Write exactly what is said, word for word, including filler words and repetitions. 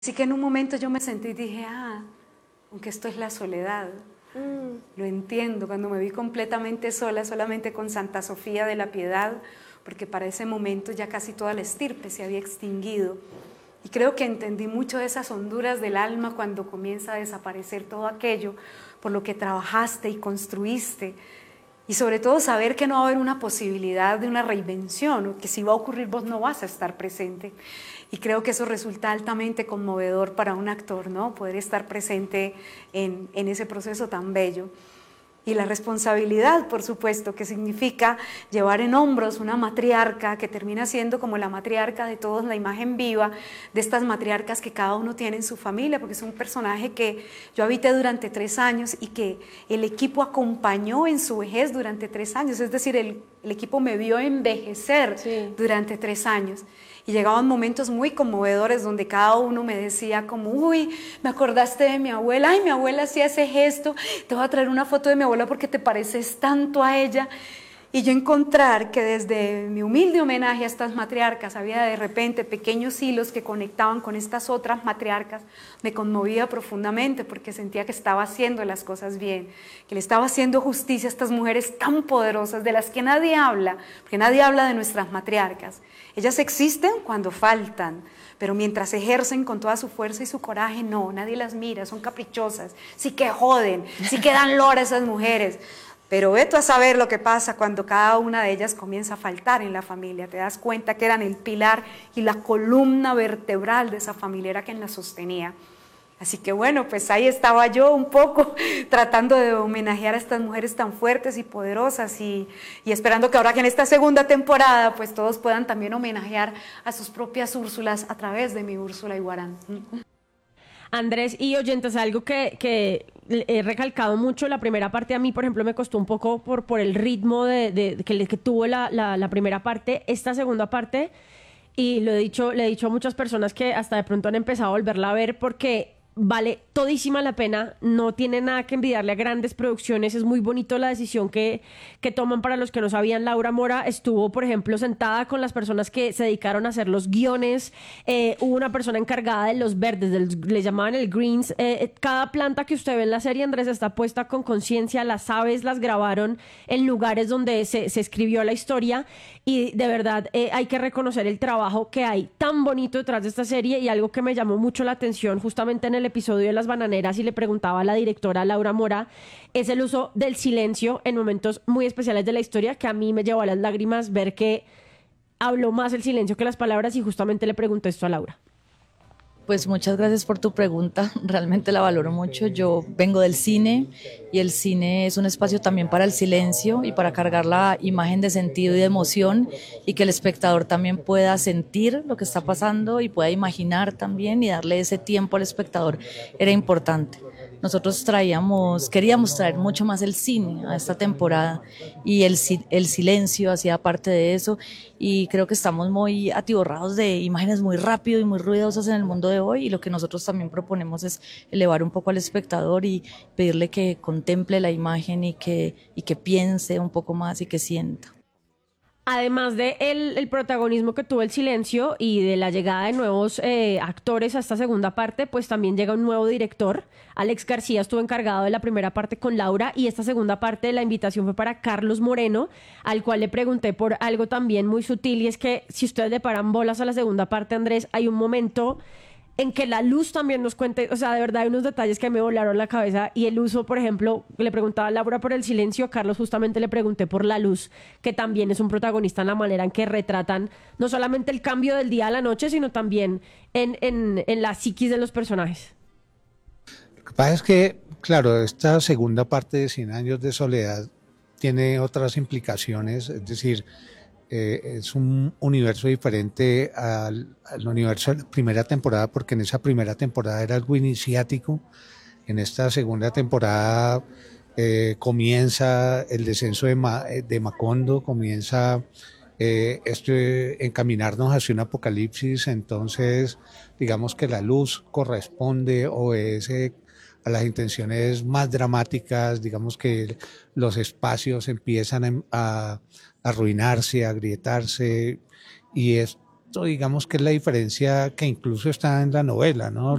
Así que en un momento yo me sentí y dije, ah, aunque esto es la soledad, mm. lo entiendo, cuando me vi completamente sola, solamente con Santa Sofía de la Piedad, porque para ese momento ya casi toda la estirpe se había extinguido. Y creo que entendí mucho de esas honduras del alma cuando comienza a desaparecer todo aquello por lo que trabajaste y construiste. Y sobre todo saber que no va a haber una posibilidad de una reinvención, o que si va a ocurrir vos no vas a estar presente. Y creo que eso resulta altamente conmovedor para un actor, ¿no? Poder estar presente en, en ese proceso tan bello. Y la responsabilidad, por supuesto, que significa llevar en hombros una matriarca que termina siendo como la matriarca de todos, la imagen viva de estas matriarcas que cada uno tiene en su familia, porque es un personaje que yo habité durante tres años y que el equipo acompañó en su vejez durante tres años, es decir, el, el equipo me vio envejecer sí. durante tres años. Y llegaban momentos muy conmovedores donde cada uno me decía como, uy, me acordaste de mi abuela, ay, mi abuela hacía ese gesto, te voy a traer una foto de mi abuela porque te pareces tanto a ella. Y yo encontrar que desde mi humilde homenaje a estas matriarcas había de repente pequeños hilos que conectaban con estas otras matriarcas, me conmovía profundamente porque sentía que estaba haciendo las cosas bien, que le estaba haciendo justicia a estas mujeres tan poderosas de las que nadie habla, porque nadie habla de nuestras matriarcas. Ellas existen cuando faltan, pero mientras ejercen con toda su fuerza y su coraje, no, nadie las mira, son caprichosas, sí que joden, sí que dan lora a esas mujeres. Pero ve tú a saber lo que pasa cuando cada una de ellas comienza a faltar en la familia. Te das cuenta que eran el pilar y la columna vertebral de esa familia, era quien la sostenía. Así que bueno, pues ahí estaba yo un poco tratando de homenajear a estas mujeres tan fuertes y poderosas y, y esperando que ahora que en esta segunda temporada pues todos puedan también homenajear a sus propias Úrsulas a través de mi Úrsula Iguarán. Andrés y oyentes, algo que, que he recalcado mucho, la primera parte a mí, por ejemplo, me costó un poco por, por el ritmo de, de, de que, que tuvo la, la, la primera parte. Esta segunda parte, y lo he dicho, le he dicho a muchas personas que hasta de pronto han empezado a volverla a ver porque vale todísima la pena, no tiene nada que envidiarle a grandes producciones, es muy bonito la decisión que, que toman. Para los que no sabían, Laura Mora estuvo, por ejemplo, sentada con las personas que se dedicaron a hacer los guiones, eh, hubo una persona encargada de los verdes, del, le llamaban el greens, eh, cada planta que usted ve en la serie, Andrés, está puesta con conciencia, las aves las grabaron en lugares donde se, se escribió la historia y de verdad eh, hay que reconocer el trabajo que hay tan bonito detrás de esta serie. Y algo que me llamó mucho la atención justamente en el episodio de las bananeras y le preguntaba a la directora Laura Mora es el uso del silencio en momentos muy especiales de la historia, que a mí me llevó a las lágrimas ver que habló más el silencio que las palabras, y justamente le pregunté esto a Laura. Pues muchas gracias por tu pregunta, realmente la valoro mucho. Yo vengo del cine y el cine es un espacio también para el silencio y para cargar la imagen de sentido y de emoción y que el espectador también pueda sentir lo que está pasando y pueda imaginar también y darle ese tiempo al espectador era importante. Nosotros traíamos, queríamos traer mucho más el cine a esta temporada y el, el silencio hacía parte de eso, y creo que estamos muy atiborrados de imágenes muy rápido y muy ruidosas en el mundo de hoy, y lo que nosotros también proponemos es elevar un poco al espectador y pedirle que contemple la imagen y que, y que piense un poco más y que sienta. Además de el, el protagonismo que tuvo el silencio y de la llegada de nuevos eh, actores a esta segunda parte, pues también llega un nuevo director. Alex García estuvo encargado de la primera parte con Laura, y esta segunda parte la invitación fue para Carlos Moreno, al cual le pregunté por algo también muy sutil, y es que si ustedes le paran bolas a la segunda parte, Andrés, hay un momento en que la luz también nos cuente, o sea, de verdad hay unos detalles que me volaron la cabeza, y el uso, por ejemplo, le preguntaba a Laura por el silencio, a Carlos justamente le pregunté por la luz, que también es un protagonista en la manera en que retratan no solamente el cambio del día a la noche, sino también en, en, en la psiquis de los personajes. Lo que pasa es que, claro, esta segunda parte de Cien años de soledad tiene otras implicaciones, es decir, Eh, es un universo diferente al, al universo de la primera temporada, porque en esa primera temporada era algo iniciático. En esta segunda temporada eh, comienza el descenso de, Ma, de Macondo, comienza eh, esto, encaminarnos hacia un apocalipsis. Entonces digamos que la luz corresponde o es eh, a las intenciones más dramáticas, digamos que los espacios empiezan a, a arruinarse, a agrietarse, y es esto digamos que es la diferencia que incluso está en la novela, ¿no?